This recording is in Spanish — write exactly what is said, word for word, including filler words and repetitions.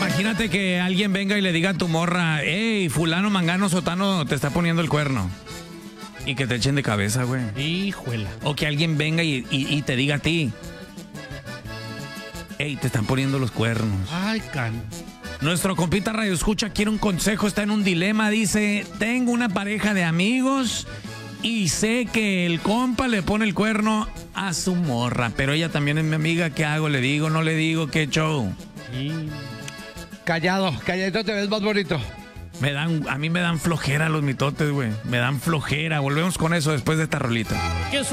imagínate que alguien venga y le diga a tu morra, hey, fulano, mangano, sotano, te está poniendo el cuerno. Y que te echen de cabeza, güey. Híjuela. O que alguien venga y, y, y te diga a ti, hey, te están poniendo los cuernos. Ay, can. Nuestro compita Radio Escucha quiere un consejo, está en un dilema, dice, tengo una pareja de amigos y sé que el compa le pone el cuerno a su morra, pero ella también es mi amiga, ¿qué hago? ¿Le digo? ¿No le digo? ¿Qué show? Y... Callado, calladito te ves más bonito. Me dan, a mí me dan flojera los mitotes, güey. Me dan flojera. Volvemos con eso después de esta rolita. ¿Qué